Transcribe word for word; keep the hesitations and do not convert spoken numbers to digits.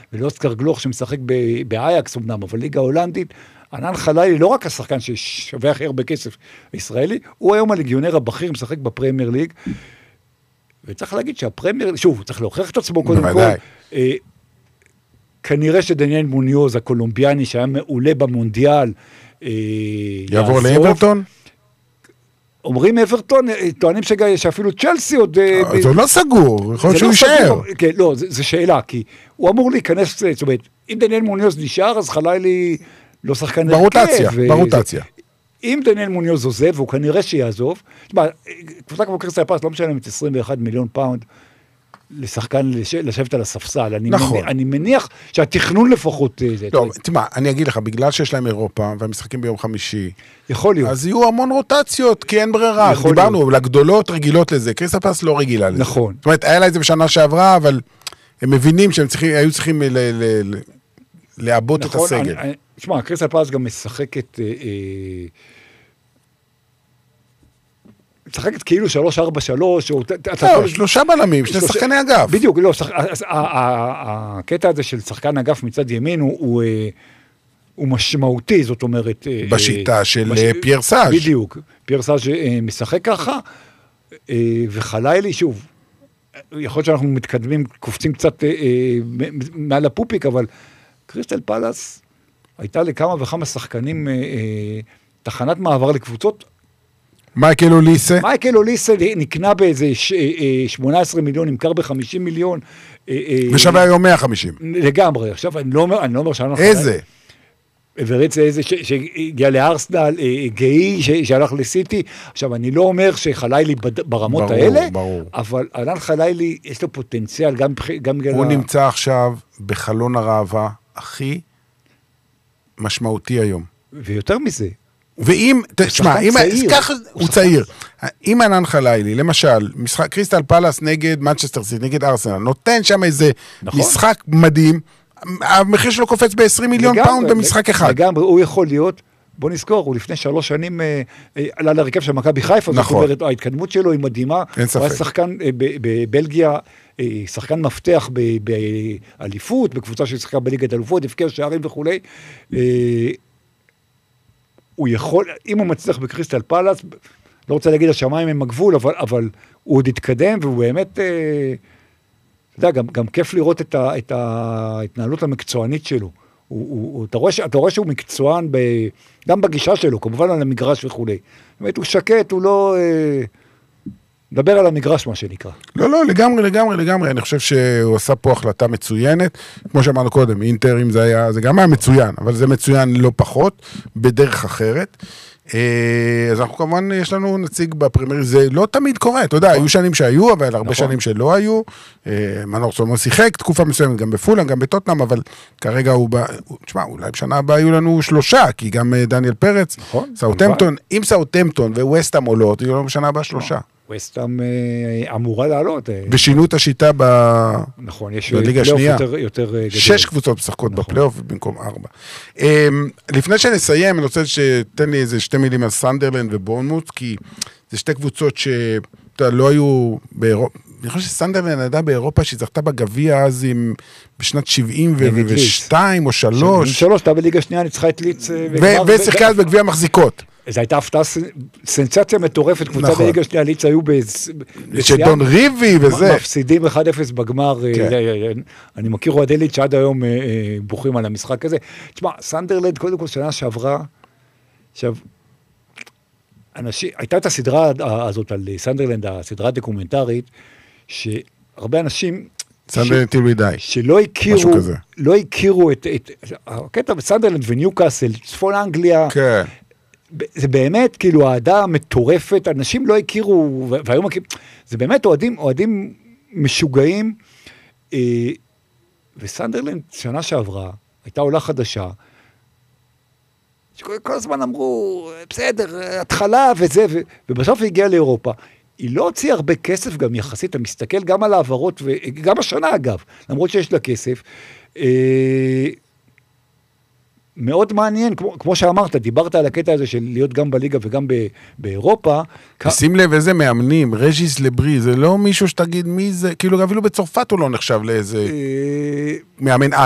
ולאוסקר גלוך שמשחק באייקס אמנם, אבל ליגה הולנדית, ענן חלילי, לא רק השחקן ששווה הכי הרבה כסף ישראלי, הוא היום הליגיונר הבכיר, משחק בפרמייר ליג, וצריך להגיד שהפרמייר, שוב, צריך להוכיח את עצמו קודם כל, אה, כנראה שדניאל מוניוז, הקולומביאני, שהיה מעולה במונדיאל, אה, יעבור לאברטון? אומרים אברטון, טוענים שאפילו צ'לסי עוד... זה לא סגור, יכול להיות שהוא יישאר. לא, זו שאלה, כי הוא אמור להיכנס, זאת אומרת, אם דניאל מוניוז נשאר, אז חלילי לא שחקן הרכב. ברוטציה, ברוטציה. אם דניאל מוניוז עוזב, והוא כנראה שיעזוב, קבוצה כמו קריסטל פלאס לא משלמת עשרים ואחד מיליון פאונד לשחקן לשבת על הספסל. נכון. אני מניח שהתכנון לפחות... לא, תשמע, אני אגיד לך, בגלל שיש להם אירופה, והמשחקים ביום חמישי, יכול להיות. אז יהיו המון רוטציות, כי אין ברירה. דיברנו, לגדולות רגילות לזה, קריסטל פלאס לא רגילה לזה. נכון. זאת אומרת, היה לה את זה בשנה שעברה, אבל הם מבינים שהם היו צריכים לעבות את הסגל. תשמע, קריסטל פלאס גם משחקת... משחקת כאילו שלוש ארבע שלוש, לא, שלושה בלמים, שני שחקני אגף. בדיוק, לא, הקטע הזה של שחקן אגף מצד ימין הוא משמעותי, זאת אומרת... בשיטה של פייר סאז'. בדיוק, פייר סאז' משחק ככה, וחלילי, שוב, יכול להיות שאנחנו מתקדמים, קופצים קצת מעל הפופיק, אבל קריסטל פלאס הייתה לכמה וכמה שחקנים תחנת מעבר לקבוצות, מייקל אוליסה. מייקל אוליסה נקנה באיזה שמונה עשרה מיליון, נמכר ב-חמישים מיליון. ושווה היום מאה וחמישים. לגמרי. עכשיו, אני לא אומר, אני לא אומר שאני... איזה? וריץ איזה שהגיע לארסנל, גאי שהלך לסיטי. עכשיו, אני לא אומר שחלילי ברמות האלה, אבל ענן חלילי יש לו פוטנציאל, גם... הוא נמצא עכשיו בחלון הראווה הכי משמעותי היום. ויותר מזה, ואם, תשמע, אם, ככה, הוא צעיר. אם ענן חלילי, למשל, משחק, קריסטל פלאס נגד מנצ'סטר סיטי, נגד ארסנל, נותן שם איזה משחק מדהים, המחיר שלו קופץ ב-עשרים מיליון פאונד במשחק אחד. לגמרי, הוא יכול להיות, בוא נזכור, הוא לפני שלוש שנים עלה לרכב של מכבי חיפה, זאת אומרת, ההתקדמות שלו היא מדהימה, הוא היה שחקן בבלגיה, שחקן מפתח באליפות, בקבוצה ששחקה בליגת אלופות, הבקיע שערים וכולי, הוא יכול, אם הוא מצליח בקריסטל פלאס, לא רוצה להגיד השמיים הם הגבול, אבל, אבל הוא עוד יתקדם, והוא באמת, אתה יודע, גם, גם כיף לראות את, ה, את ההתנהלות המקצוענית שלו. הוא, הוא, אתה רואה, אתה רואה שהוא מקצוען ב, גם בגישה שלו, כמובן על המגרש וכולי. באמת, הוא שקט, הוא לא... דבר על המגרש, מה שנקרא. לא, לא, לגמרי, לגמרי, לגמרי. אני חושב שהוא עשה פה החלטה מצוינת. כמו שאמרנו קודם, אינטר, אם זה היה, זה גם היה מצוין, אבל זה מצוין לא פחות, בדרך אחרת. אז אנחנו כמובן, יש לנו נציג בפרמייר, זה לא תמיד קורה, אתה יודע, היו שנים שהיו, אבל הרבה שנים שלא היו. מנור סולומון שיחק, תקופה מסוימת, גם בפולהאם, גם בטוטנהאם, אבל כרגע הוא בא, תשמע, אולי בשנה הבאה היו לנו שלושה, כי גם דניאל פרץ, סאות'המפטון, אם סאות'המפטון וווסטהאם עולות, יהיו לנו בשנה הבאה שלושה. ווסטהאם אמורה לעלות. ושינו את השיטה בליגה השנייה. שש קבוצות משחקות בפלייאוף במקום ארבע. לפני שנסיים, אני רוצה שתן לי איזה שתי מילים על סנדרלנד ובורנמוט, כי זה שתי קבוצות שלא היו באירופה. אני חושב שסנדרלנד ידעה באירופה שהיא זכתה בגביע אז בשנת שבעים ושתיים או שלוש. שבעים ושלוש, אתה בליגה שנייה ניצחה את ליץ. ושיחקה בגביע מחזיקות. זו הייתה הפתעה, סנסציה מטורפת, קבוצה בליגה שנייה, ליץ היו שדון ריבי וזה. מפסידים אחד אפס בגמר, אני מכיר אוהדי ליץ שעד היום בוכים על המשחק הזה. תשמע, סנדרלנד קודם כל שנה שעברה, עכשיו, הייתה את הסדרה הזאת על סנדרלנד, הסדרה הדוקומנטרית, שהרבה אנשים... סנדרלנד till we die. שלא הכירו, לא הכירו את הקטע בסנדרלנד וניוקאסל, צפון אנגליה, כן. זה באמת, כאילו, העדה מטורפת, אנשים לא הכירו, והיום מכירים, זה באמת אוהדים, אוהדים משוגעים, אה, וסנדרלנד, שנה שעברה, הייתה עולה חדשה, שכל הזמן אמרו, בסדר, התחלה וזה, ו, ובסוף היא הגיעה לאירופה. היא לא הוציאה הרבה כסף גם יחסית, אתה מסתכל גם על העברות, וגם השנה אגב, למרות שיש לה כסף, אה, מאוד מעניין, כמו, כמו שאמרת, דיברת על הקטע הזה של להיות גם בליגה וגם ב, באירופה. שים לב איזה מאמנים, רג'יס לברי, זה לא מישהו שתגיד מי זה, כאילו אפילו בצרפת הוא לא נחשב לאיזה מאמן